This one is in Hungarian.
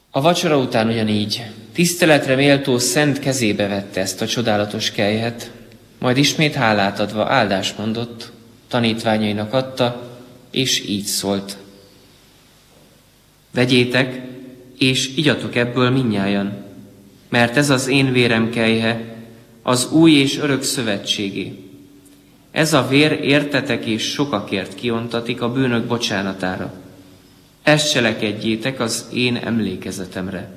A vacsora után ugyanígy tiszteletre méltó szent kezébe vette ezt a csodálatos kelyhet, majd ismét hálát adva áldást mondott, tanítványainak adta, és így szólt: vegyétek, és igyatok ebből mindnyájan, mert ez az én vérem kelyhe, az új és örök szövetségé. Ez a vér értetek és sokakért kiontatik a bűnök bocsánatára. Ezt cselekedjétek az én emlékezetemre.